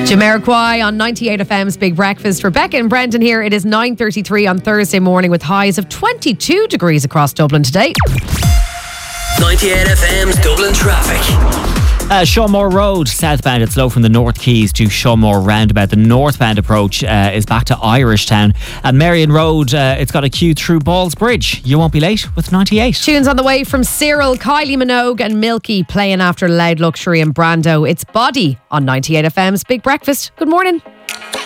Jamiroquai on 98 FM's Big Breakfast. Rebecca and Brendan here. It is 9:33 on Thursday morning with highs of 22 degrees across Dublin today. 98 FM's Dublin traffic. Shawmore Road, southbound, it's slow from the North Quays to Shawmore roundabout. The northbound approach is back to Irishtown. And Marion Road, it's got a queue through Balls Bridge. You won't be late with 98. Tunes on the way from Cyril, Kylie Minogue and Milky playing after Loud Luxury and Brando. It's Body on 98 FM's Big Breakfast. Good morning.